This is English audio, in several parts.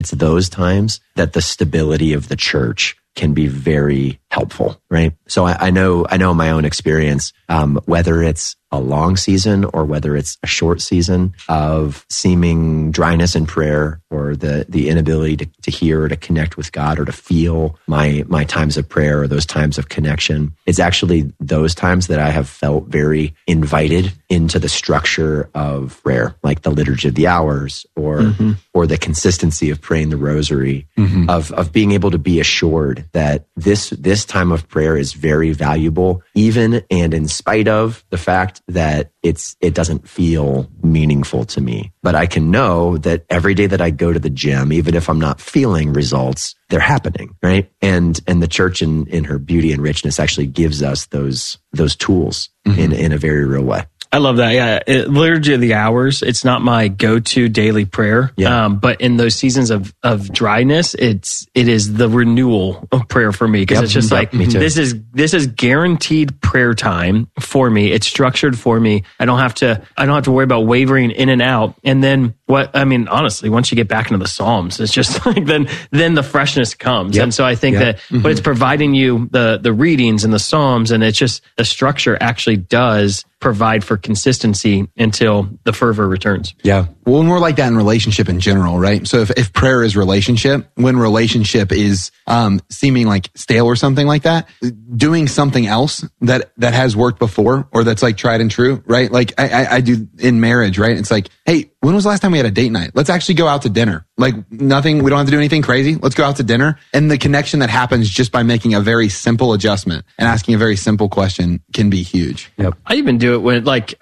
it's those times that the stability of the church can be very helpful, right? So I know in my own experience, whether it's a long season or whether it's a short season of seeming dryness in prayer or the inability to hear or to connect with God or to feel my times of prayer or those times of connection, it's actually those times that I have felt very invited into the structure of prayer, like the Liturgy of the Hours or the consistency of praying the Rosary, of being able to be assured that this time of prayer is very valuable, even and in spite of the fact that it doesn't feel meaningful to me. But I can know that every day that I go to the gym, even if I'm not feeling results, they're happening, right? And the church in her beauty and richness actually gives us those tools in a very real way. I love that. Yeah. Liturgy of the Hours, it's not my go-to daily prayer. Yeah. But in those seasons of dryness, it is the renewal of prayer for me. Cause it's just like, this is guaranteed prayer time for me. It's structured for me. I don't have to worry about wavering in and out. And then honestly, once you get back into the Psalms, it's just like, then the freshness comes. Yep. And so I think that, but it's providing you the readings and the Psalms, and it's just the structure actually does provide for consistency until the fervor returns. Yeah. Well, and we're like that in relationship in general, right? So if prayer is relationship, when relationship is seeming like stale or something like that, doing something else that has worked before or that's like tried and true, right? Like I do in marriage, right? It's like, hey, when was the last time we had a date night? Let's actually go out to dinner. Like nothing, we don't have to do anything crazy. Let's go out to dinner. And the connection that happens just by making a very simple adjustment and asking a very simple question can be huge. Yep. I even do it when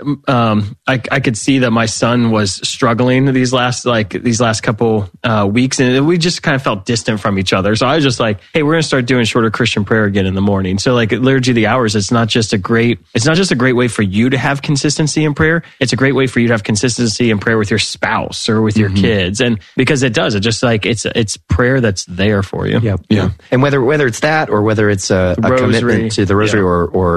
I could see that my son was struggling these last couple weeks, and we just kind of felt distant from each other. So I was just like, hey, we're going to start doing shorter Christian prayer again in the morning. So like Liturgy of the Hours, it's not just a great way for you to have consistency in prayer. It's a great way for you to have consistency in prayer with your spouse or with your kids. And because it just like, it's prayer that's there for you. Yep. Yeah. And whether it's that or whether it's a commitment to the Rosary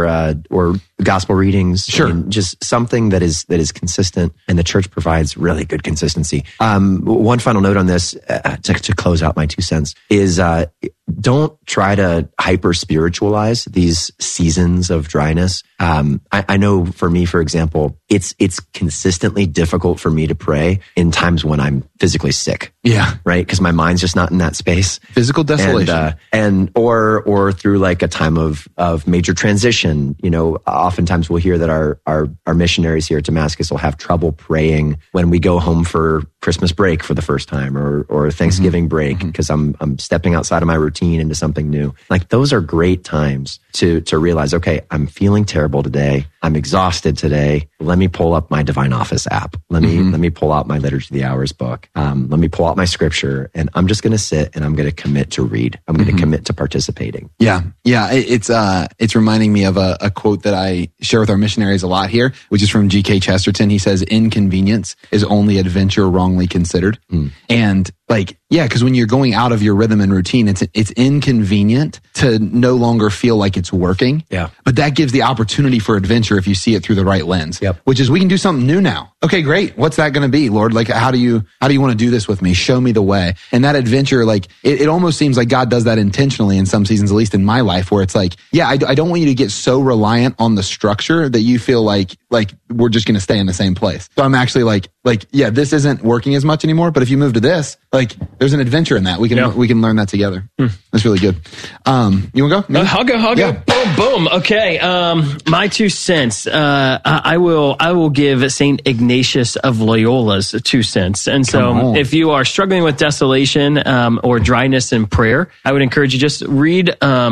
or gospel readings, sure. Just something that is consistent, and the church provides really good consistency. One final note on this to close out my 2 cents is don't try to hyper spiritualize these seasons of dryness. I know for me, for example, it's consistently difficult for me to pray in times when I'm physically sick. Yeah. Right? Because my mind's just not in that space. Physical desolation. And or through like a time of major transition. You know, oftentimes we'll hear that our missionaries here at Damascus will have trouble praying when we go home for Christmas break for the first time or Thanksgiving break, because I'm stepping outside of my routine into something new. Like those are great times to realize, okay, I'm feeling terrible today. I'm exhausted today. Let me pull up my Divine Office app. Let me pull out my Liturgy of the Hours book. Let me pull out my scripture, and I'm just going to sit and I'm going to commit to read. I'm going to commit to participating. Yeah. Yeah. It's reminding me of a quote that I share with our missionaries a lot here, which is from G.K. Chesterton. He says, inconvenience is only adventure wrongly considered. And like, yeah, because when you're going out of your rhythm and routine, it's inconvenient to no longer feel like it's working. Yeah. But that gives the opportunity for adventure if you see it through the right lens. Yep. Which is we can do something new now. Okay, great. What's that going to be, Lord? Like, how do you want to do this with me? Show me the way. And that adventure, like, it almost seems like God does that intentionally in some seasons, at least in my life, where it's like, yeah, I don't want you to get so reliant on the structure that you feel like we're just going to stay in the same place. So I'm actually like, yeah, this isn't working as much anymore. But if you move to this, like, there's an adventure in that. We can learn that together. That's really good. You want to go? No? I'll go. Boom, boom. Okay. My 2 cents. I will give Saint Ignatius of Loyola's 2 cents. And so if you are struggling with desolation, or dryness in prayer, I would encourage you just read,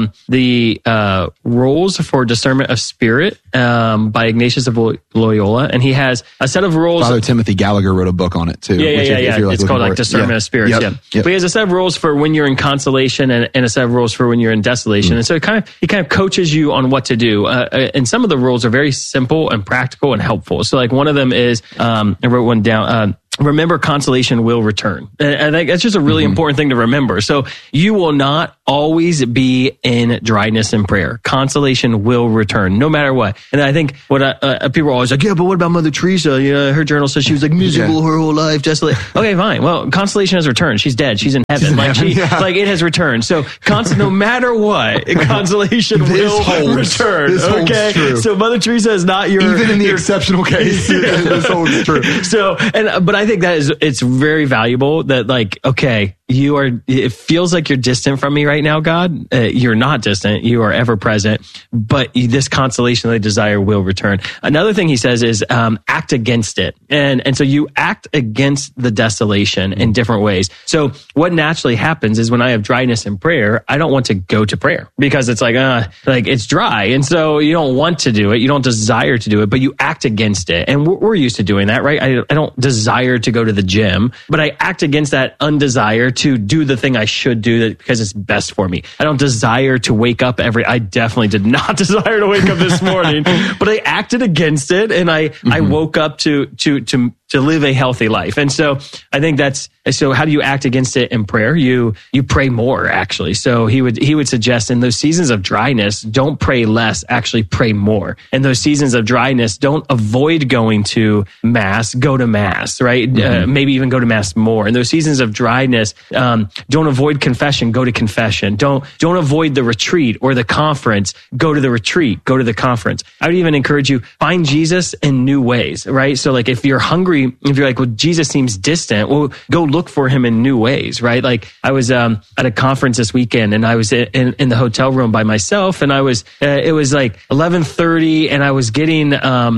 the, Rules for Discernment of Spirit, by Ignatius of Loyola. And he has a set of rules. Father Timothy Gallagher wrote a book on it too. Yeah. It's called like Discernment of Spirits. Yep. But he has a set of rules for when you're in consolation and a set of rules for when you're in desolation. And so he kind of coaches you on what to do. And some of the rules are very simple and practical and helpful. So like one of them is, I wrote one down, remember, consolation will return. And I think that's just a really important thing to remember. So you will not always be in dryness and prayer. Consolation will return no matter what. And I think what people are always like, yeah, but what about Mother Teresa? You know, her journal says she was like miserable her whole life, desolate. Okay, fine. Well, consolation has returned. She's dead. She's in heaven. Like it has returned. So no matter what, consolation will return. Okay. So Mother Teresa is not your, even in the exceptional case. This holds true. So, but I think it's very valuable that like, okay, it feels like you're distant from me right now, God. You're not distant. You are ever present, but this consolation that I desire will return. Another thing he says is, act against it. And so you act against the desolation in different ways. So what naturally happens is when I have dryness in prayer, I don't want to go to prayer because it's like it's dry. And so you don't want to do it. You don't desire to do it, but you act against it. And we're used to doing that, right? I don't desire to go to the gym, but I act against that undesire to do the thing I should do because it's best for me. I don't desire to wake up I definitely did not desire to wake up this morning, but I acted against it and I woke up to live a healthy life. And so I think so how do you act against it in prayer? You pray more, actually. So he would suggest in those seasons of dryness, don't pray less, actually pray more. In those seasons of dryness, don't avoid going to mass, go to mass, right? Maybe even go to mass more. In those seasons of dryness, don't avoid confession, go to confession. Don't avoid the retreat or the conference, go to the retreat, go to the conference. I would even encourage you, find Jesus in new ways, right? So like if you're hungry, if you're like, well, Jesus seems distant, well, go look for him in new ways, right? Like I was at a conference this weekend and I was in the hotel room by myself and it was like 11:30 and I was getting,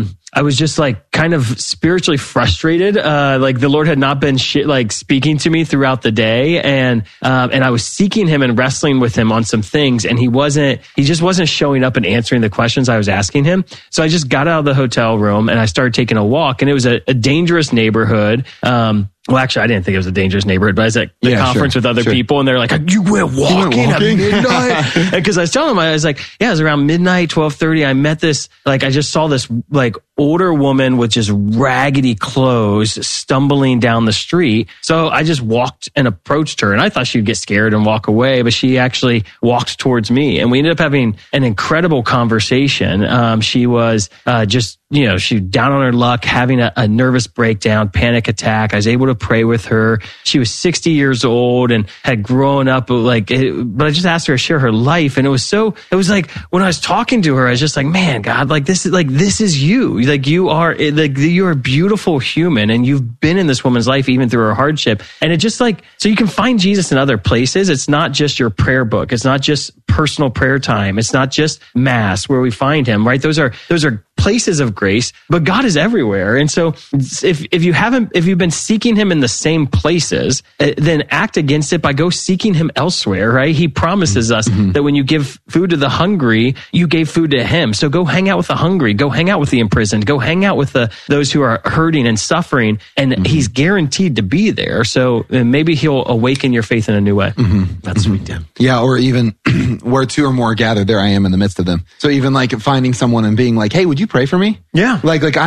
I was just like kind of spiritually frustrated. Like the Lord had not been speaking to me throughout the day. And I was seeking him and wrestling with him on some things. And he just wasn't showing up and answering the questions I was asking him. So I just got out of the hotel room and I started taking a walk and it was a dangerous neighborhood. Well, actually, I didn't think it was a dangerous neighborhood, but I was at the conference with other people and they're like, you went walking at midnight? Because I was telling them, I was like, yeah, it was around midnight, 12:30. I met this, I just saw this older woman with just raggedy clothes stumbling down the street. So I just walked and approached her and I thought she'd get scared and walk away, but she actually walked towards me and we ended up having an incredible conversation. She was she was down on her luck, having a nervous breakdown, panic attack. I was able to pray with her. She was 60 years old and had grown up but I just asked her to share her life. And it was like when I was talking to her, I was just like, man, God, this is you. You are a beautiful human and you've been in this woman's life even through her hardship. And it just so you can find Jesus in other places. It's not just your prayer book. It's not just personal prayer time. It's not just mass where we find him, right? Those are places of grace, but God is everywhere. And so if you've been seeking him in the same places, then act against it by go seeking him elsewhere, right? He promises us that when you give food to the hungry, you gave food to him. So go hang out with the hungry, go hang out with the imprisoned, go hang out with those who are hurting and suffering. And he's guaranteed to be there. So maybe he'll awaken your faith in a new way. That's sweet, Tim. Yeah. Or even where two or more gather, there I am in the midst of them. So even finding someone and being like, hey, would you pray for me? Yeah.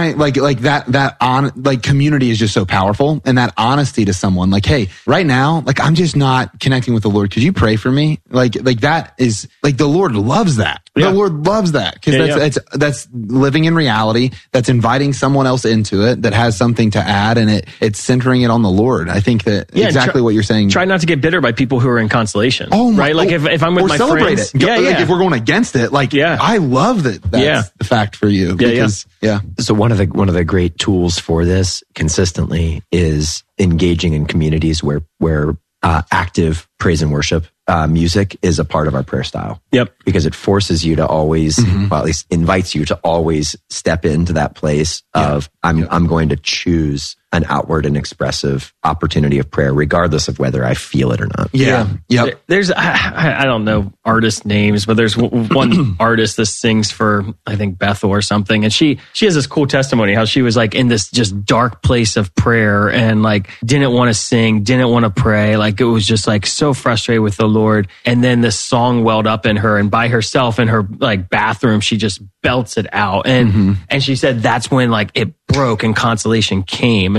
Community is just so powerful, and that honesty to someone hey, right now, I'm just not connecting with the Lord. Could you pray for me? That is the Lord loves that. Yeah. The Lord loves that because that's living in reality. That's inviting someone else into it that has something to add, and it's centering it on the Lord. I think that exactly what you're saying. Try not to get bitter by people who are in consolation. Oh, right. If I'm with my celebrate friends, it. If we're going against it, I love that. That's the fact for you. So one of the great tools for this consistently is engaging in communities where active praise and worship music is a part of our prayer style. Yep. Because it forces you to always, well, at least invites you to always step into that place of I'm going to choose an outward and expressive opportunity of prayer, regardless of whether I feel it or not. Yeah. Yep. There's, I don't know artist names, but there's one artist that sings for, I think, Bethel or something. And she has this cool testimony how she was in this just dark place of prayer and didn't want to sing, didn't want to pray. It was just so frustrated with the Lord. And then this song welled up in her, and by herself in her bathroom, she just belts it out. And, and she said that's when it broke and consolation came.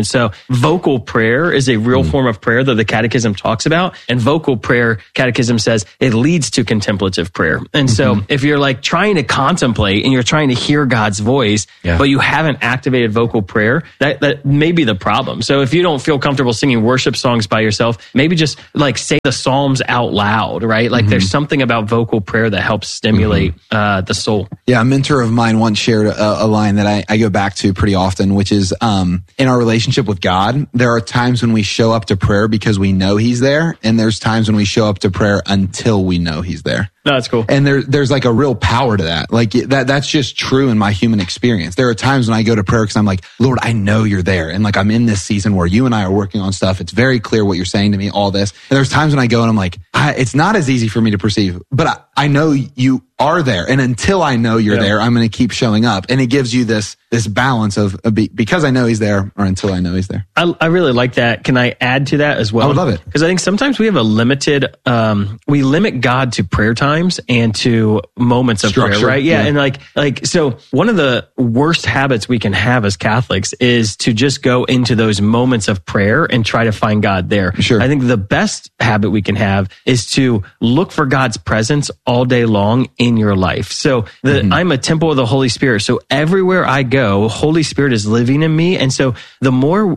And so vocal prayer is a real form of prayer that the Catechism talks about. And vocal prayer, Catechism says, it leads to contemplative prayer. And so if you're like trying to contemplate and you're trying to hear God's voice, but you haven't activated vocal prayer, that may be the problem. So if you don't feel comfortable singing worship songs by yourself, maybe just like say the Psalms out loud, right? Like there's something about vocal prayer that helps stimulate the soul. Yeah, a mentor of mine once shared a line that I go back to pretty often, which is in our relationship with God, there are times when we show up to prayer because we know he's there, and there's times when we show up to prayer until we know he's there. No, that's cool. And there's like a real power to that. Like that's just true in my human experience. There are times when I go to prayer because I'm like, Lord, I know you're there. And like, I'm in this season where you and I are working on stuff. It's very clear what you're saying to me, all this. And there's times when I go and I'm like, it's not as easy for me to perceive, but I know you are there. And until I know you're there, I'm going to keep showing up. And it gives you this balance of because I know he's there or until I know he's there. I really like that. Can I add to that as well? I would love it. Because I think sometimes we have a limited, we limit God to prayer times and to moments of structure, prayer, right? Yeah. And like, so one of the worst habits we can have as Catholics is to just go into those moments of prayer and try to find God there. Sure. I think the best habit we can have is to look for God's presence all day long in your life. So I'm a temple of the Holy Spirit. So everywhere I go, Holy Spirit is living in me. And so the more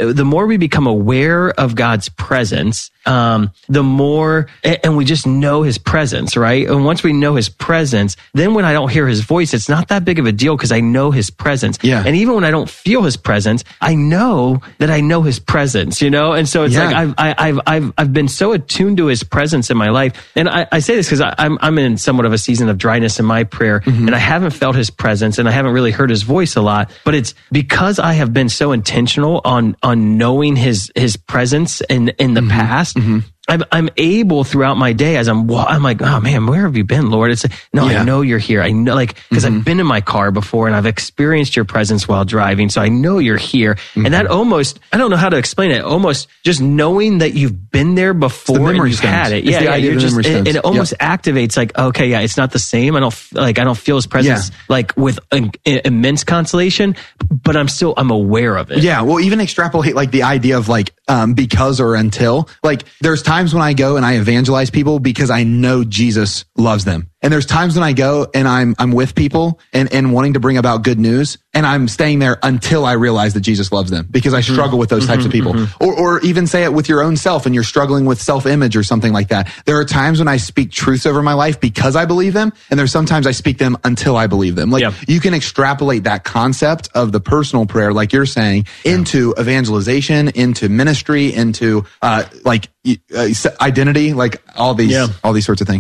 we become aware of God's presence, the more, and we just know his presence, right? And once we know his presence, then when I don't hear his voice, it's not that big of a deal because I know his presence. Yeah. And even when I don't feel his presence, I know that I know his presence, you know? And so it's like, I've been so attuned to his presence in my life. And I say this because I'm in somewhat of a season of dryness in my prayer, and I haven't felt his presence and I haven't really heard his voice a lot, but it's because I have been so intentional on knowing his presence in the past. I'm able throughout my day as I'm like, oh man, where have you been, Lord? It's like, no, I know you're here. I know, like, because I've been in my car before and I've experienced your presence while driving. So I know you're here. And that almost, I don't know how to explain it. Almost just knowing that you've been there before and you've had it. It almost activates like, okay, it's not the same. I don't feel his presence like with immense consolation, but I'm aware of it. Yeah. Well, even extrapolate like the idea of like, because or until, like there's times when I go and I evangelize people because I know Jesus loves them. And there's times when I go and I'm with people and wanting to bring about good news, and I'm staying there until I realize that Jesus loves them, because I struggle with those types of people. Or even say it with your own self and you're struggling with self-image or something like that. There are times when I speak truths over my life because I believe them, and there's sometimes I speak them until I believe them. Like you can extrapolate that concept of the personal prayer, like you're saying, into evangelization, into ministry, into identity, like all these sorts of things.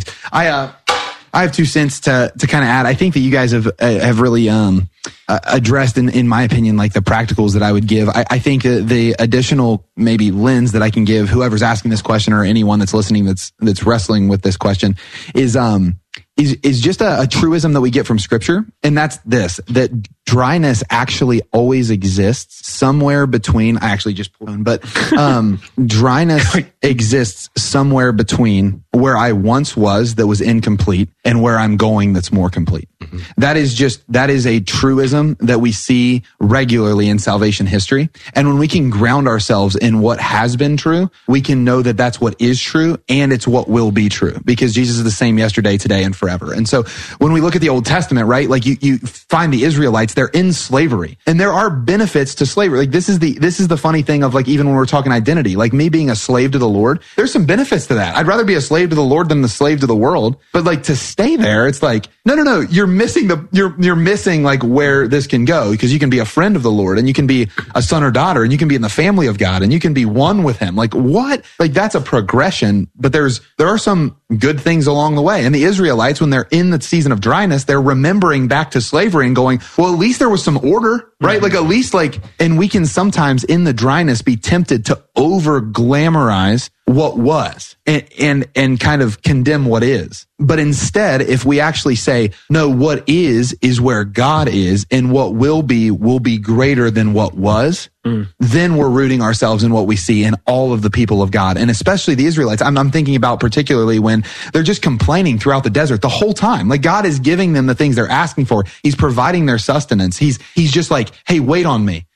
I have 2 cents to kind of add. I think that you guys have really addressed, in my opinion, like the practicals that I would give. I think the additional maybe lens that I can give whoever's asking this question or anyone that's listening that's wrestling with this question is just a truism that we get from Scripture, and that's this: that dryness actually always exists somewhere between. I actually just pulled on, but dryness exists somewhere between where I once was that was incomplete and where I'm going that's more complete. That is a truism that we see regularly in salvation history. And when we can ground ourselves in what has been true, we can know that that's what is true and it's what will be true, because Jesus is the same yesterday, today, and forever. And so when we look at the Old Testament, right, like you find the Israelites, they're in slavery, and there are benefits to slavery. Like this is the funny thing of like, even when we're talking identity, like me being a slave to the Lord, there's some benefits to that. I'd rather be a slave to the Lord than the slave to the world. But like to stay there, it's like, no, you're missing like where this can go, because you can be a friend of the Lord and you can be a son or daughter and you can be in the family of God and you can be one with him. Like what? Like that's a progression, but there are some good things along the way. And the Israelites, when they're in the season of dryness, they're remembering back to slavery and going, well, at least there was some order, right? Like at least and we can sometimes in the dryness be tempted to over glamorize what was and kind of condemn what is. But instead, if we actually say, no, what is where God is, and what will be greater than what was, then we're rooting ourselves in what we see in all of the people of God. And especially the Israelites. I'm thinking about particularly when they're just complaining throughout the desert the whole time. Like God is giving them the things they're asking for. He's providing their sustenance. He's just like, hey, wait on me.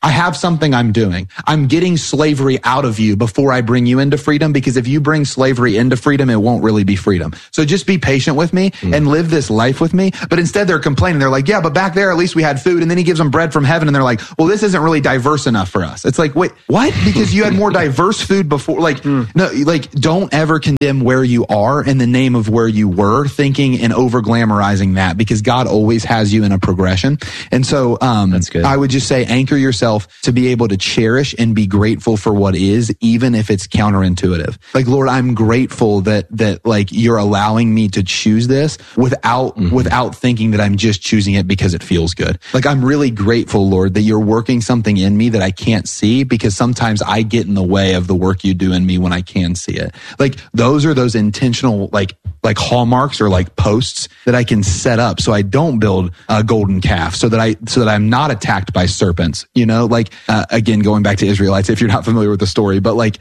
I have something I'm doing. I'm getting slavery out of you before I bring you into freedom, because if you bring slavery into freedom, it won't really be freedom. So just be patient with me and live this life with me. But instead they're complaining. They're like, yeah, but back there, at least we had food. And then he gives them bread from heaven. And they're like, well, this isn't really diverse enough for us. It's like, wait, what? Because you had more diverse food before. Like, no, like don't ever condemn where you are in the name of where you were, thinking and over glamorizing that, because God always has you in a progression. And so, that's good. I would just say anchor yourself to be able to cherish and be grateful for what is, even if it's counterintuitive. Like, Lord, I'm grateful that like you're allowing me to choose this without thinking that I'm just choosing it because it feels good. Like, I'm really grateful, Lord, that you're working something in me that I can't see, because sometimes I get in the way of the work you do in me when I can see it. Like, those are those intentional, like hallmarks or like posts that I can set up so I don't build a golden calf, so that I'm not attacked by serpents, like, again, going back to Israelites, if you're not familiar with the story, but like,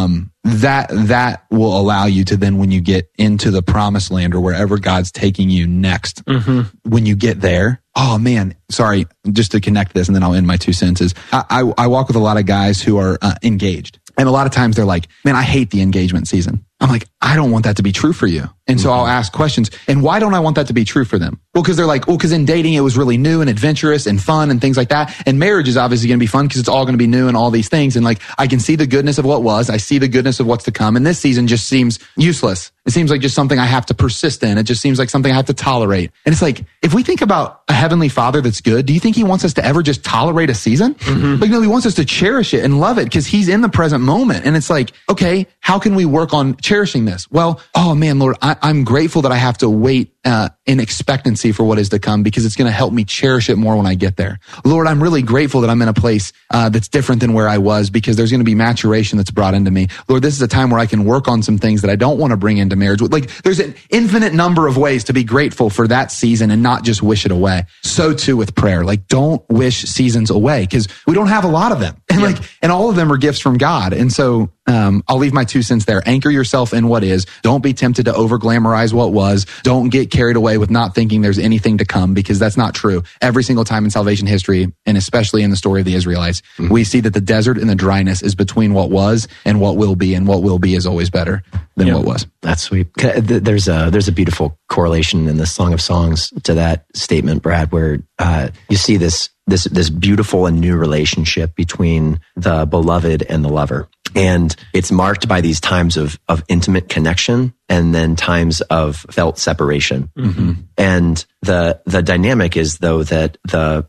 that will allow you to then, when you get into the promised land or wherever God's taking you next, when you get there, oh man, sorry, just to connect this and then I'll end my 2 sentences. I walk with a lot of guys who are engaged. And a lot of times they're like, man, I hate the engagement season. I'm like, I don't want that to be true for you. And so I'll ask questions. And why don't I want that to be true for them? Well, because they're like, because in dating, it was really new and adventurous and fun and things like that. And marriage is obviously going to be fun because it's all going to be new and all these things. And like, I can see the goodness of what was. I see the goodness of what's to come. And this season just seems useless. It seems like just something I have to persist in. It just seems like something I have to tolerate. And it's like, if we think about a heavenly Father that's good, do you think he wants us to ever just tolerate a season? Like, no, he wants us to cherish it and love it because he's in the present moment. And it's like, okay, how can we work on cherishing this? Well, oh man, Lord, I'm grateful that I have to wait in expectancy for what is to come, because it's going to help me cherish it more when I get there. Lord, I'm really grateful that I'm in a place that's different than where I was, because there's going to be maturation that's brought into me. Lord, this is a time where I can work on some things that I don't want to bring into marriage. Like, there's an infinite number of ways to be grateful for that season and not just wish it away. So too with prayer. Like, don't wish seasons away, because we don't have a lot of them. And and all of them are gifts from God. And so I'll leave my 2 cents there. Anchor yourself in what is. Don't be tempted to over glamorize what was. Don't get carried away with not thinking there's anything to come, because that's not true. Every single time in salvation history, and especially in the story of the Israelites, we see that the desert and the dryness is between what was and what will be, and what will be is always better than what was. That's sweet. There's a beautiful correlation in the Song of Songs to that statement, Brad, where you see this beautiful and new relationship between the beloved and the lover. And it's marked by these times of intimate connection and then times of felt separation. And the dynamic is, though, that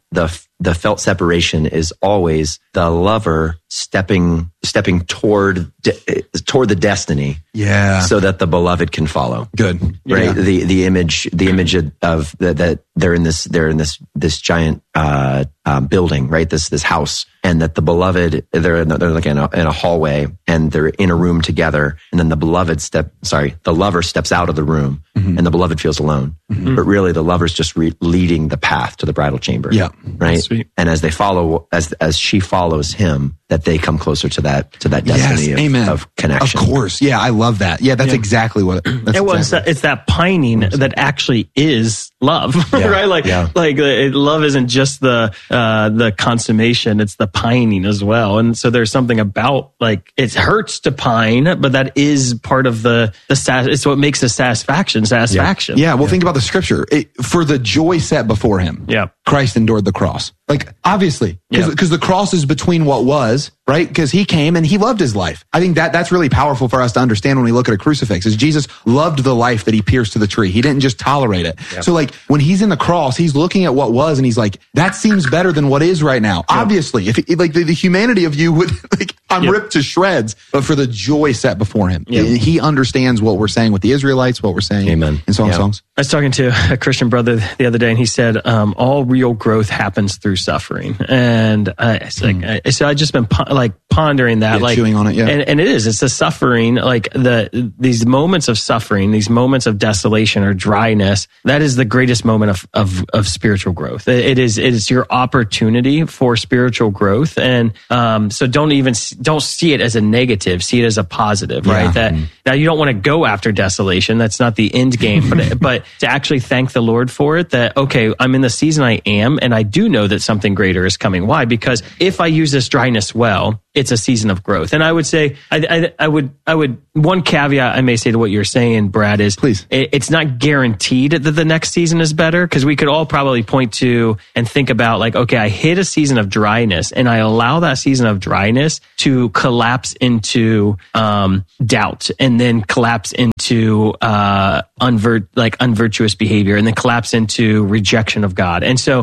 the felt separation is always the lover stepping toward the destiny. Yeah. So that the beloved can follow. Good. Right. Yeah. The image of that they're in this giant building, right? This house, and that the beloved, they're like in a hallway, and they're in a room together, and then the lover steps out of the room, and the beloved feels alone. But really, the lover's just leading the path to the bridal chamber. Yeah. Right. Sweet. And as they follow, as she follows him, that they come closer to that destiny of connection. Of course. Yeah. I love that. Yeah. That's exactly what it's that pining that actually is love, right? Like love isn't just the consummation, it's the pining as well. And so there's something about, like, it hurts to pine, but that is part of the it's what makes the satisfaction. Yeah. Well, think about the scripture. For the joy set before him, Christ endured the cross. Like, obviously, because the cross is between what was, right? Because he came and he loved his life. I think that's really powerful for us to understand when we look at a crucifix, is Jesus loved the life that he pierced to the tree. He didn't just tolerate it. Yep. So like, when he's in the cross, he's looking at what was, and he's like, that seems better than what is right now. Yep. Obviously, if like the humanity of you would, like, I'm ripped to shreds, but for the joy set before him, he understands what we're saying with the Israelites, what we're saying in Song of Songs. I was talking to a Christian brother the other day, and he said, all real growth happens through suffering. And so I just been like pondering that, like chewing on it, and it's the suffering, like these moments of suffering, these moments of desolation or dryness. That is the greatest moment of spiritual growth. It is your opportunity for spiritual growth, and so don't see it as a negative. See it as a positive, right? That now you don't want to go after desolation. That's not the end game, but to actually thank the Lord for it. That okay, I'm in the season I am, and I do know that something greater is coming. Why? Because if I use this dryness well, it's a season of growth. And I would say, I would, one caveat I may say to what you're saying, Brad, is please, it's not guaranteed that the next season is better, because we could all probably point to and think about like, okay, I hit a season of dryness and I allow that season of dryness to collapse into doubt, and then collapse into unvirtuous behavior, and then collapse into rejection of God. And so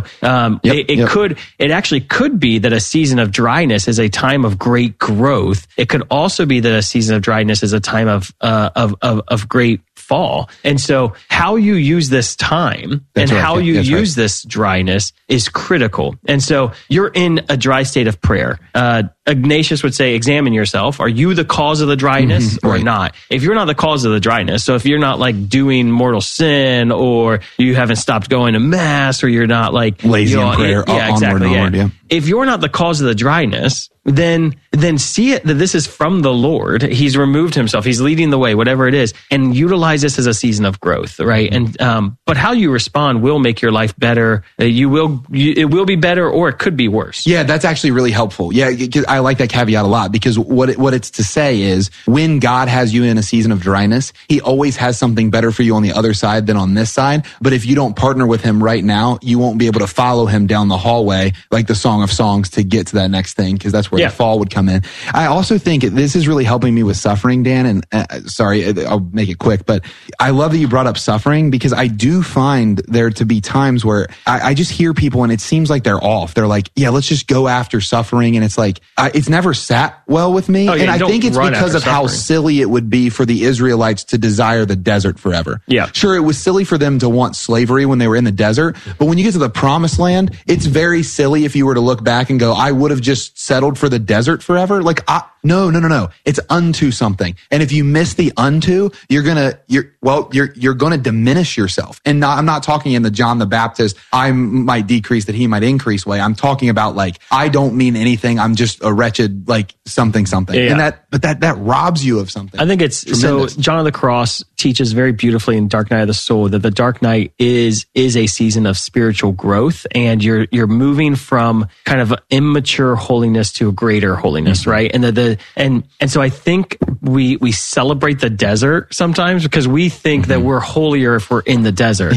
it actually could be that a season of dryness is a time of great growth. It could also be that a season of dryness is a time of great fall. And so how you use this time how you use this dryness is critical. And so you're in a dry state of prayer. Ignatius would say, examine yourself. Are you the cause of the dryness or not? If you're not the cause of the dryness, so if you're not like doing mortal sin, or you haven't stopped going to mass, or you're not like lazy in prayer, onward. If you're not the cause of the dryness, then see it that this is from the Lord. He's removed himself. He's leading the way, whatever it is, and utilize this as a season of growth, right? And but how you respond will make your life better. It will be better, or it could be worse. Yeah, that's actually really helpful. Yeah, I like that caveat a lot, because what it's to say is when God has you in a season of dryness, he always has something better for you on the other side than on this side. But if you don't partner with him right now, you won't be able to follow him down the hallway like the Song of Songs to get to that next thing, because that's where the fall would come in. I also think this is really helping me with suffering, Dan, and sorry, I'll make it quick, but I love that you brought up suffering, because I do find there to be times where I just hear people and it seems like they're off. They're like, yeah, let's just go after suffering. And it's like, it's never sat well with me. And I think it's because of how silly it would be for the Israelites to desire the desert forever. Yeah. Sure, it was silly for them to want slavery when they were in the desert, but when you get to the promised land, it's very silly if you were to look back and go, I would have just settled for the desert forever. Like, no. It's unto something. And if you miss the unto, you're gonna diminish yourself. And I'm not talking in the John the Baptist, I might decrease that he might increase way. I'm talking about like, I don't mean anything. I'm just a wretched, like something. Yeah. And that robs you of something. I think it's tremendous. So John of the Cross teaches very beautifully in Dark Night of the Soul that the dark night is a season of spiritual growth, and you're moving from kind of immature holiness to a greater holiness, right? And so I think we celebrate the desert sometimes because we think that we're holier if we're in the desert.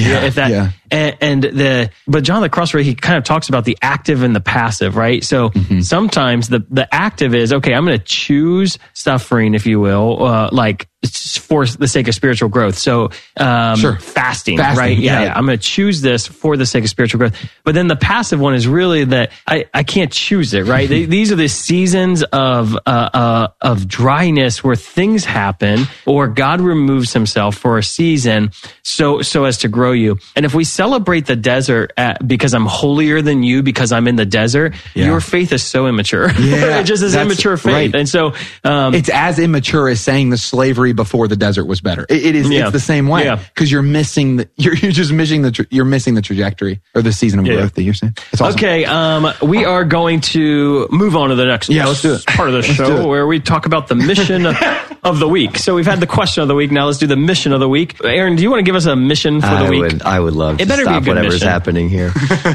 But John of the Cross, he kind of talks about the active and the passive, right? So sometimes the active is, okay, I'm going to choose suffering, if you will, like for the sake of spiritual growth. So, fasting, right? Yeah. I'm going to choose this for the sake of spiritual growth. But then the passive one is really that I can't choose it, right? These are the seasons of dryness where things happen, or God removes himself for a season so as to grow you. And if we celebrate the desert because I'm holier than you, because I'm in the desert, your faith is so immature. Yeah, it just is immature faith. Right. And so, it's as immature as saying the slavery before the desert was better. It is. It's the same way because you're missing you're missing the trajectory or the season of growth that you're saying. It's awesome. Okay. We are going to move on to the next let's do it. Part of the show where we talk about the mission of the week. So we've had the question of the week. Now let's do the mission of the week. Aaron, do you want to give us a mission for the week? I would love to stop whatever's happening here.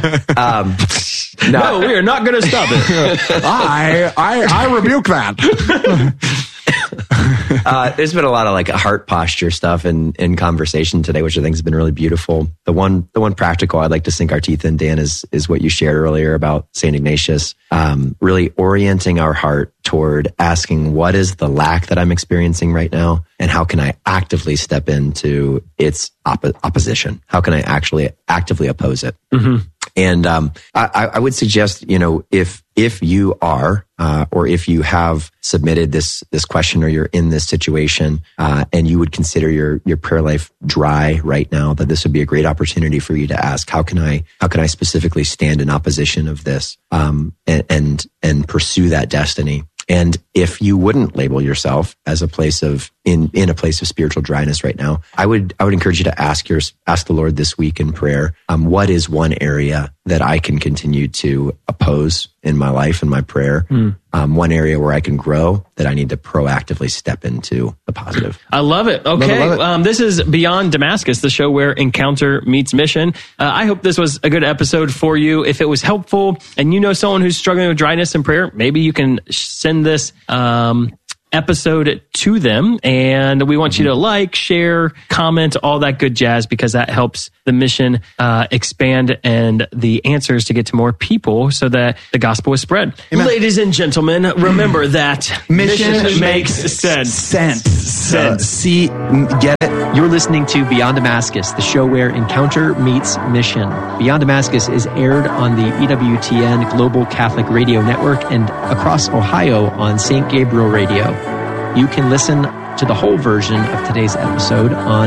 No, we are not going to stop it. I rebuke that. There's been a lot of like heart posture stuff in conversation today, which I think has been really beautiful. The one practical I'd like to sink our teeth in, Dan, is what you shared earlier about St. Ignatius, really orienting our heart toward asking, what is the lack that I'm experiencing right now? And how can I actively step into its opposition? How can I actually actively oppose it? Mm-hmm. And I would suggest, if you are, or if you have submitted this question, or you're in this situation, and you would consider your prayer life dry right now, that this would be a great opportunity for you to ask, how can I specifically stand in opposition of this, and pursue that destiny? And if you wouldn't label yourself as a place of in a place of spiritual dryness right now, I would encourage you to ask the Lord this week in prayer, what is one area that I can continue to oppose in my life and my prayer? One area where I can grow that I need to proactively step into the positive. I love it. Okay. Love it. This is Beyond Damascus, the show where encounter meets mission. I hope this was a good episode for you. If it was helpful and you know someone who's struggling with dryness in prayer, maybe you can send this episode to them, and we want you to like, share, comment, all that good jazz, because that helps the mission expand and the answers to get to more people so that the gospel is spread. Amen. Ladies and gentlemen, remember that mission makes sense. See, get it? You're listening to Beyond Damascus, the show where encounter meets mission. Beyond Damascus is aired on the EWTN Global Catholic Radio Network and across Ohio on St. Gabriel Radio. You can listen to the whole version of today's episode on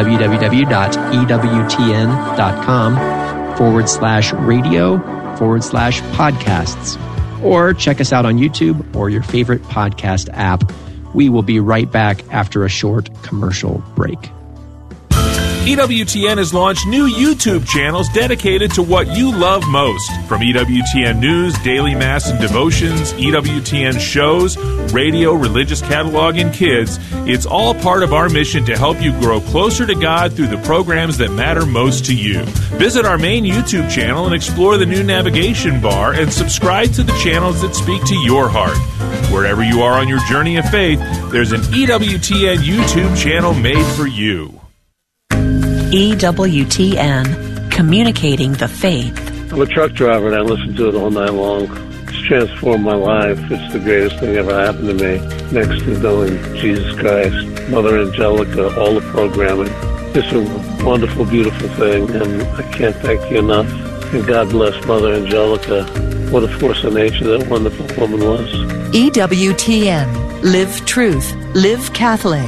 www.ewtn.com/radio/podcasts, or check us out on YouTube or your favorite podcast app. We will be right back after a short commercial break. EWTN has launched new YouTube channels dedicated to what you love most. From EWTN News, Daily Mass and Devotions, EWTN shows, radio, religious catalog, and kids, it's all part of our mission to help you grow closer to God through the programs that matter most to you. Visit our main YouTube channel and explore the new navigation bar and subscribe to the channels that speak to your heart. Wherever you are on your journey of faith, there's an EWTN YouTube channel made for you. EWTN, communicating the faith. I'm a truck driver and I listen to it all night long. It's transformed my life. It's the greatest thing ever happened to me. Next to knowing Jesus Christ, Mother Angelica, all the programming. It's a wonderful, beautiful thing, and I can't thank you enough. And God bless Mother Angelica. What a force of nature that wonderful woman was. EWTN, live truth, live Catholic.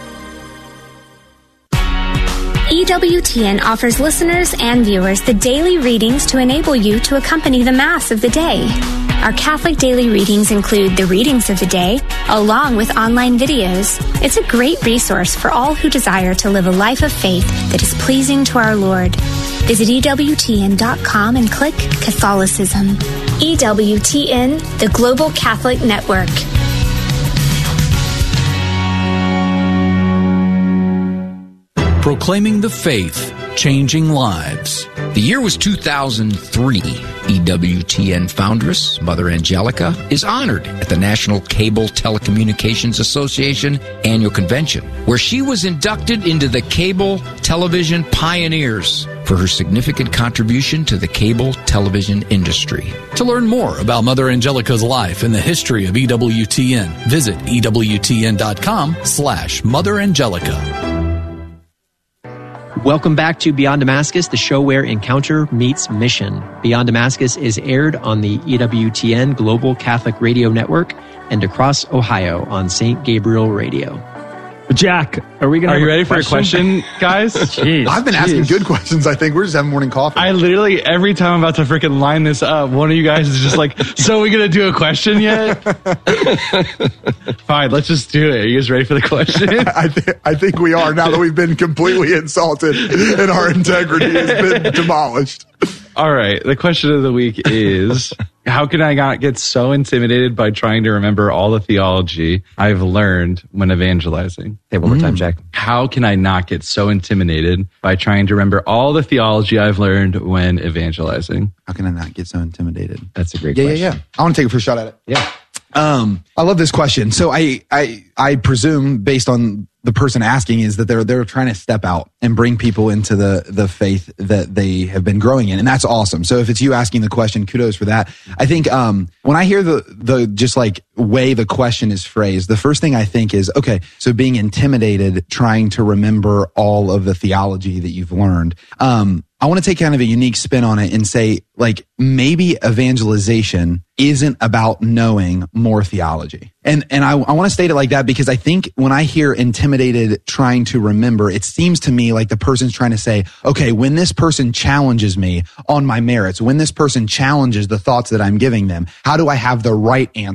EWTN offers listeners and viewers the daily readings to enable you to accompany the Mass of the day. Our Catholic daily readings include the readings of the day, along with online videos. It's a great resource for all who desire to live a life of faith that is pleasing to our Lord. Visit EWTN.com and click Catholicism. EWTN, the Global Catholic Network. Proclaiming the faith, changing lives. The year was 2003. EWTN foundress, Mother Angelica, is honored at the National Cable Telecommunications Association annual convention, where she was inducted into the Cable Television Pioneers for her significant contribution to the cable television industry. To learn more about Mother Angelica's life and the history of EWTN, visit EWTN.com/Mother Angelica. Welcome back to Beyond Damascus, the show where encounter meets mission. Beyond Damascus is aired on the EWTN Global Catholic Radio Network and across Ohio on St. Gabriel Radio. Jack, are you ready for a question, guys? Jeez, I've been asking good questions, I think. We're just having morning coffee. I literally, every time I'm about to freaking line this up, one of you guys is just like, so are we going to do a question yet? Fine, let's just do it. Are you guys ready for the question? I think we are, now that we've been completely insulted and our integrity has been demolished. All right, the question of the week is, how can I not get so intimidated by trying to remember all the theology I've learned when evangelizing? Hey, one more time, Jack. How can I not get so intimidated by trying to remember all the theology I've learned when evangelizing? How can I not get so intimidated? That's a great question. Yeah. I want to take a first shot at it. Yeah. I love this question. So I presume, based on the person asking, is that they're trying to step out and bring people into the faith that they have been growing in. And that's awesome. So if it's you asking the question, kudos for that. I think, when I hear the just like way the question is phrased, the first thing I think is, okay, so being intimidated, trying to remember all of the theology that you've learned. I want to take kind of a unique spin on it and say, like, maybe evangelization isn't about knowing more theology. And I want to state it like that because I think when I hear intimidated trying to remember, it seems to me like the person's trying to say, okay, when this person challenges me on my merits, when this person challenges the thoughts that I'm giving them, how do I have the right answer, the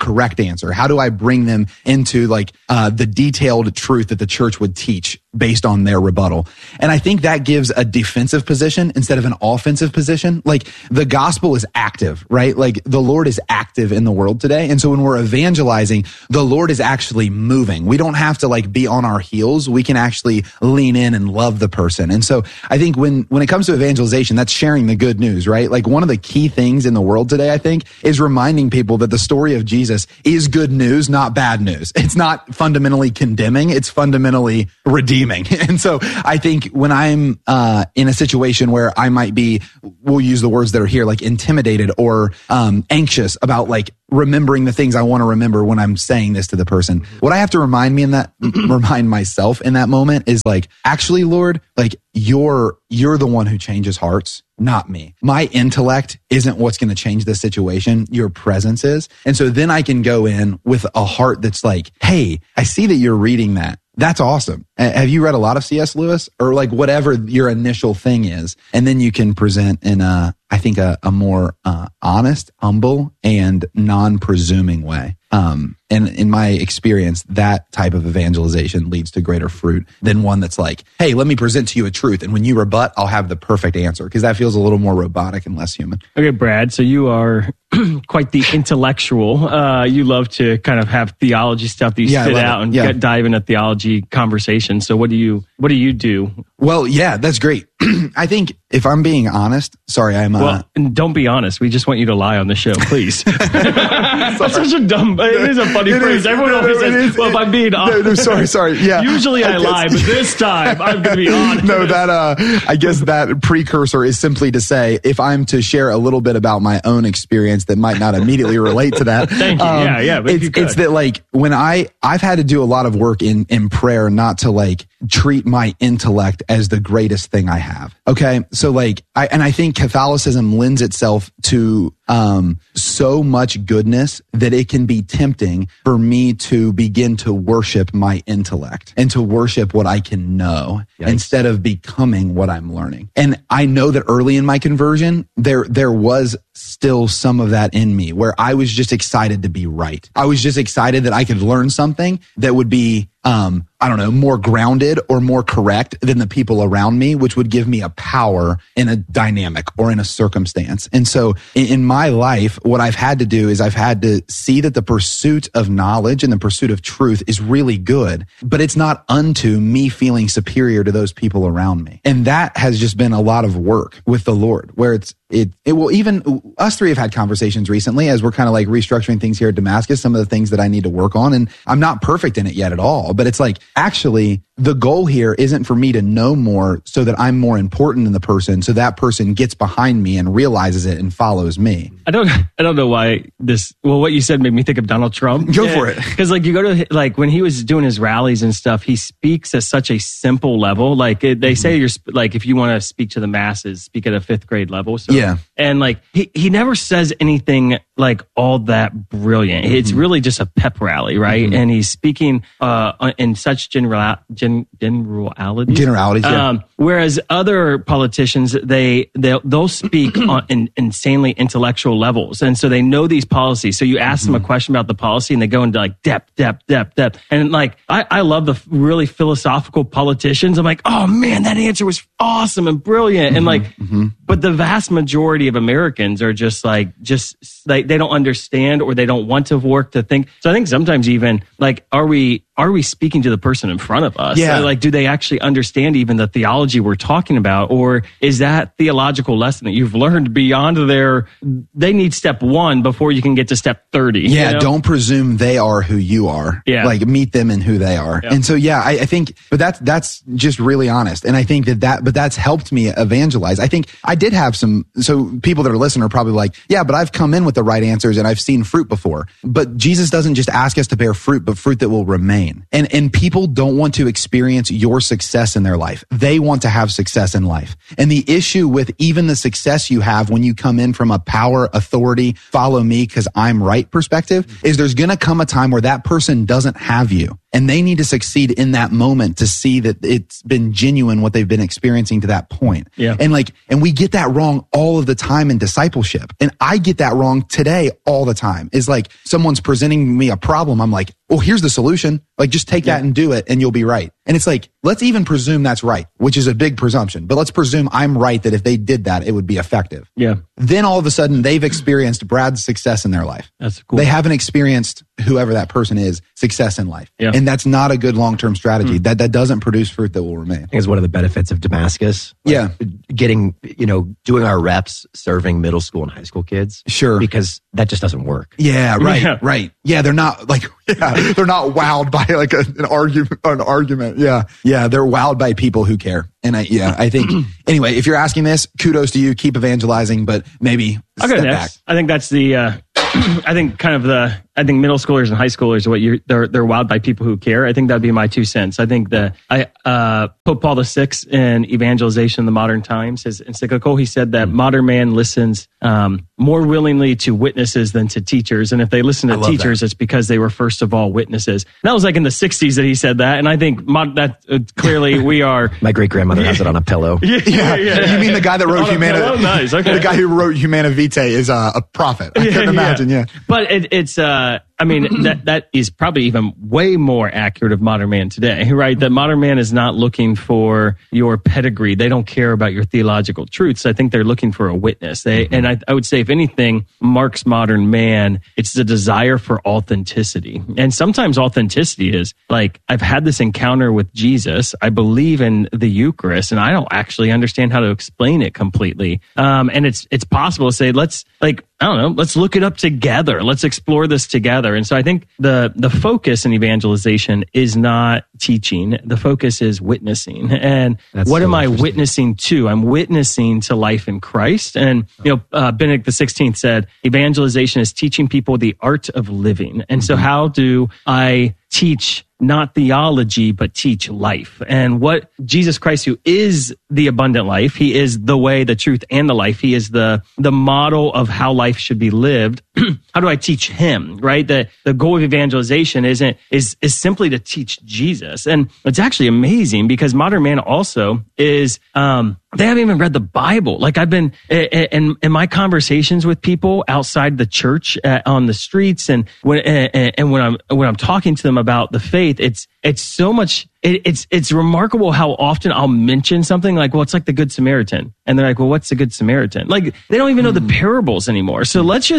correct answer? How do I bring them into like the detailed truth that the church would teach based on their rebuttal? And I think that gives a defensive position instead of an offensive position. Like the gospel is active, right? Like the Lord is active in the world today. And so when we're evangelizing, the Lord is actually moving. We don't have to like be on our heels. We can actually lean in and love the person. And so I think when it comes to evangelization, that's sharing the good news, right? Like one of the key things in the world today, I think, is reminding people that the story of Jesus is good news, not bad news. It's not fundamentally condemning. It's fundamentally redeeming. And so I think when I'm in a situation where I might be, we'll use the words that are here, like intimidated or anxious about like remembering the things I want to remember when I'm saying this to the person, what I have to remind myself in that moment is like, actually, Lord, like you're the one who changes hearts, not me. My intellect isn't what's going to change this situation. Your presence is. And so then I can go in with a heart that's like, hey, I see that you're reading that. That's awesome. Have you read a lot of C.S. Lewis or like whatever your initial thing is? And then you can present in a more honest, humble, and non-presuming way. And in my experience, that type of evangelization leads to greater fruit than one that's like, hey, let me present to you a truth. And when you rebut, I'll have the perfect answer, because that feels a little more robotic and less human. Okay, Brad, so you are quite the intellectual. You love to kind of have theology stuff that you spit out and dive into theology conversation. So what do you do? Well, yeah, that's great. I think if I'm being honest, well, don't be honest. We just want you to lie on the show, please. That's such a dumb, it is a funny phrase. Everyone always says, well, if I'm being honest. No, sorry. Yeah. Usually I lie, but this time I'm going to be honest. No, I guess that precursor is simply to say, if I'm to share a little bit about my own experience that might not immediately relate to that. Thank you. Yeah. But it's that like when I've had to do a lot of work in prayer, not to like treat my intellect as the greatest thing I have. Okay. So like, I think Catholicism lends itself to so much goodness that it can be tempting for me to begin to worship my intellect and to worship what I can know instead of becoming what I'm learning. And I know that early in my conversion, there was still some of that in me where I was just excited to be right. I was just excited that I could learn something that would be more grounded or more correct than the people around me, which would give me a power in a dynamic or in a circumstance. And so in my life, what I've had to do is I've had to see that the pursuit of knowledge and the pursuit of truth is really good, but it's not unto me feeling superior to those people around me. And that has just been a lot of work with the Lord, where it will, even us three have had conversations recently as we're kind of like restructuring things here at Damascus, some of the things that I need to work on. And I'm not perfect in it yet at all, but it's like, actually, the goal here isn't for me to know more so that I'm more important than the person, so that person gets behind me and realizes it and follows me. I don't know why what you said made me think of Donald Trump. Go for it. Because like you go to, like when he was doing his rallies and stuff, he speaks at such a simple level. Like they say you're like, if you want to speak to the masses, speak at a 5th grade level. So, yeah. And like, he never says anything like all that brilliant. Mm-hmm. It's really just a pep rally, right? Mm-hmm. And he's speaking in such generalities. Yeah. Whereas other politicians, they'll speak on insanely intellectual levels, and so they know these policies. So you ask them a question about the policy, and they go into like depth. And like I love the really philosophical politicians. I'm like, oh man, that answer was awesome and brilliant. And like, but the vast majority of Americans are just they don't understand, or they don't want to work to think. So I think sometimes even like, are we speaking to the person in front of us? Yeah. Like, do they actually understand even the theology we're talking about? Or is that theological lesson that you've learned beyond they need step 1 before you can get to step 30? Yeah. You know? Don't presume they are who you are. Yeah. Like meet them in who they are. Yeah. And so, yeah, I think, but that's just really honest. And I think but that's helped me evangelize. I think I did have so people that are listening are probably like, yeah, but I've come in with the right answers and I've seen fruit before. But Jesus doesn't just ask us to bear fruit, but fruit that will remain. And people don't want to experience your success in their life. They want to have success in life. And the issue with even the success you have when you come in from a power, authority, follow me because I'm right perspective is there's going to come a time where that person doesn't have you. And they need to succeed in that moment to see that it's been genuine what they've been experiencing to that point. Yeah. And we get that wrong all of the time in discipleship. And I get that wrong today all the time. Is like someone's presenting me a problem. I'm like, well, here's the solution. Like, just take that and do it and you'll be right. And it's like, let's even presume that's right, which is a big presumption. But let's presume I'm right that if they did that, it would be effective. Yeah. Then all of a sudden they've experienced Brad's success in their life. That's cool. They haven't experienced whoever that person is success in life. Yeah. And that's not a good long-term strategy. That doesn't produce fruit that will remain. I think it's one of the benefits of Damascus. Getting, doing our reps, serving middle school and high school kids. Sure. Because that just doesn't work. Yeah, right, right. Yeah, they're not they're not wowed by like an argument. Yeah. Yeah, they're wowed by people who care. And I think, anyway, if you're asking this, kudos to you. Keep evangelizing, but maybe step back. I think that's the, I think middle schoolers and high schoolers, they're wowed by people who care. I think that'd be my 2 cents. I think Pope Paul VI in Evangelization in the Modern Times, his encyclical, he said that modern man listens more willingly to witnesses than to teachers. And if they listen to teachers, it's because they were first of all witnesses. And that was like in the 60s that he said that. And I think that clearly we are. My great grandmother has it on a pillow. Yeah. You mean the guy that wrote Humana? Nice. Okay. The guy who wrote Humana Vitae is a prophet. I couldn't imagine. Yeah. But it's that is probably even way more accurate of modern man today, right? That modern man is not looking for your pedigree. They don't care about your theological truths. I think they're looking for a witness. And I would say, if anything marks modern man, it's the desire for authenticity. And sometimes authenticity is like, I've had this encounter with Jesus. I believe in the Eucharist, and I don't actually understand how to explain it completely. And it's possible to say, let's look it up together. Let's explore this together. And so I think the focus in evangelization is not teaching. The focus is witnessing. And what am I witnessing to? I'm witnessing to life in Christ. And, Benedict XVI said, evangelization is teaching people the art of living. And so how do I teach not theology, but teach life? And what Jesus Christ, who is the abundant life, he is the way, the truth, and the life. He is the model of how life should be lived. How do I teach him, right? The goal of evangelization is simply to teach Jesus. And it's actually amazing because modern man also is, they haven't even read the Bible. Like, I've been in my conversations with people outside the church, on the streets, and when I'm talking to them about the faith, it's so much. It's remarkable how often I'll mention something like, well, it's like the Good Samaritan. And they're like, well, what's the Good Samaritan? Like, they don't even know the parables anymore. So let's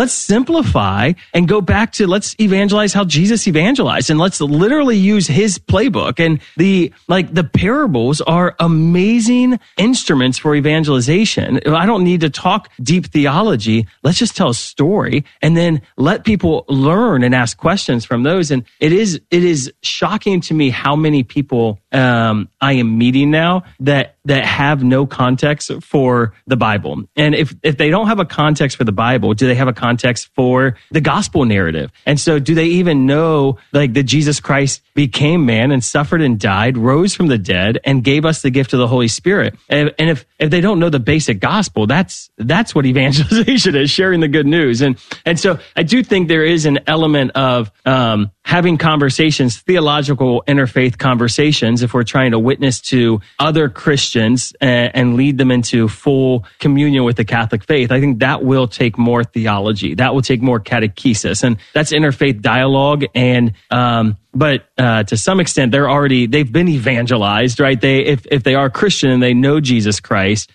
simplify and go back to, let's evangelize how Jesus evangelized, and let's literally use his playbook. And the parables are amazing instruments for evangelization. I don't need to talk deep theology. Let's just tell a story and then let people learn and ask questions from those. And it is shocking to me how many people I am meeting now that have no context for the Bible. And if they don't have a context for the Bible, do they have a context for the gospel narrative? And so do they even know like that Jesus Christ became man and suffered and died, rose from the dead, and gave us the gift of the Holy Spirit? And if they don't know the basic gospel, that's what evangelization is, sharing the good news. And so I do think there is an element of having conversations, theological interfaith conversations, if we're trying to witness to other Christians and lead them into full communion with the Catholic faith. I think that will take more theology. That will take more catechesis. And that's interfaith dialogue. And but to some extent, they've been evangelized, right? If they are Christian and they know Jesus Christ,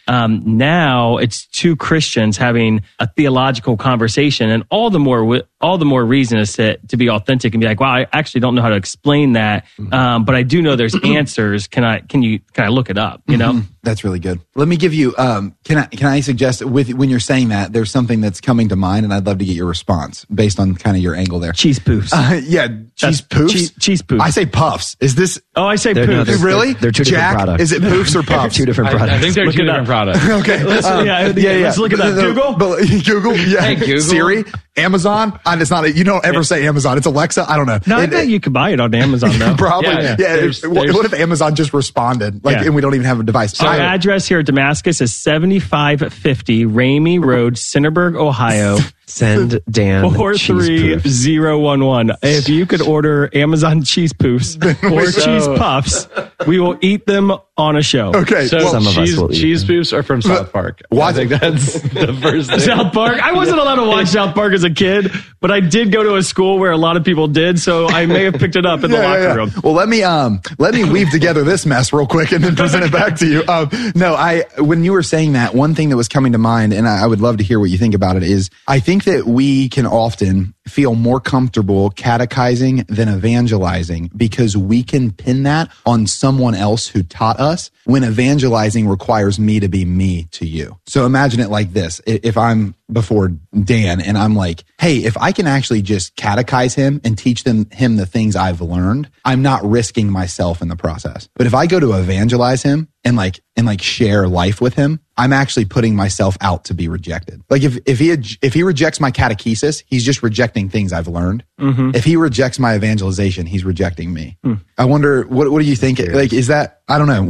now it's two Christians having a theological conversation, and all the more reason is to be authentic and be like, wow, I actually don't know how to explain that, but I do know there's answers. Can I look it up? You know, that's really good. Let me give you. Can I suggest when you're saying that, there's something that's coming to mind, and I'd love to get your response based on kind of your angle there. Cheese poofs. Cheese poofs. Cheese poofs. I say puffs. Is this? Oh, I say poofs. No, really? They're two different products. Is it poofs or puffs? Two different products. I think they're two different products. Okay. Let's look at that. Google. Yeah. Hey, Google. Siri. Amazon. And it's not. You don't ever say Amazon. It's Alexa. I don't know. No, I think you could buy it on Amazon though. Probably. What if Amazon just responded? And we don't even have a device? So our address here at Damascus is 7550 Ramey Road, Centerburg, Ohio, Send Dan 43011. If you could order Amazon cheese poofs or cheese puffs, we will eat them on a show. Okay. So cheese poofs are from South Park. I think that's the first thing. South Park? I wasn't allowed to watch South Park as a kid, but I did go to a school where a lot of people did, so I may have picked it up in the locker room. Well, let me weave together this mess real quick and then present it back to you. When you were saying that, one thing that was coming to mind, and I would love to hear what you think about it, is I think that we can often feel more comfortable catechizing than evangelizing because we can pin that on someone else who taught us when evangelizing requires me to be me to you. So imagine it like this. If I'm before Dan and I'm like, hey, if I can actually just catechize him and teach him the things I've learned, I'm not risking myself in the process. But if I go to evangelize him and share life with him, I'm actually putting myself out to be rejected. Like if he rejects my catechesis, he's just rejecting things I've learned. Mm-hmm. If he rejects my evangelization, he's rejecting me. I wonder, what do you think? Like, is that, I don't know.